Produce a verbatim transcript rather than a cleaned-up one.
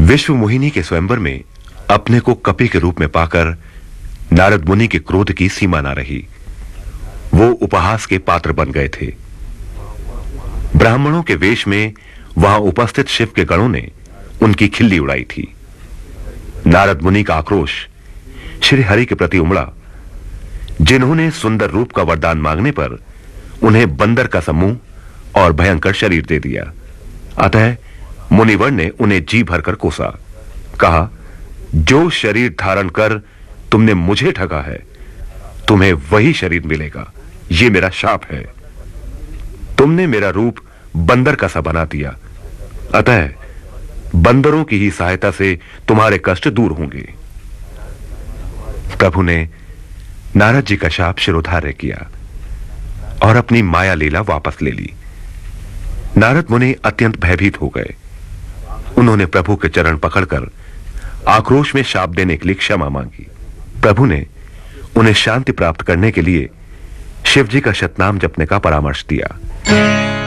विश्व मोहिनी के स्वयंवर में अपने को कपि के रूप में पाकर नारद मुनि के क्रोध की सीमा ना रही। वो उपहास के पात्र बन गए थे। ब्राह्मणों के वेश में वहां उपस्थित शिव के गणों ने उनकी खिल्ली उड़ाई थी। नारद मुनि का आक्रोश श्री हरि के प्रति उमड़ा, जिन्होंने सुंदर रूप का वरदान मांगने पर उन्हें बंदर का समूह और भयंकर शरीर दे दिया। अतः मुनिवर ने उन्हें जी भरकर कोसा, कहा, जो शरीर धारण कर तुमने मुझे ठगा है, तुम्हें वही शरीर मिलेगा। यह मेरा शाप है। तुमने मेरा रूप बंदर का सा बना दिया, अतः बंदरों की ही सहायता से तुम्हारे कष्ट दूर होंगे। प्रभु ने नारद जी का शाप शिरोधार्य किया और अपनी माया लीला वापस ले ली। नारद मुनि अत्यंत भयभीत हो गए। उन्होंने प्रभु के चरण पकड़कर आक्रोश में शाप देने के लिए क्षमा मांगी। प्रभु ने उन्हें शांति प्राप्त करने के लिए शिव जी का शतनाम जपने का परामर्श दिया।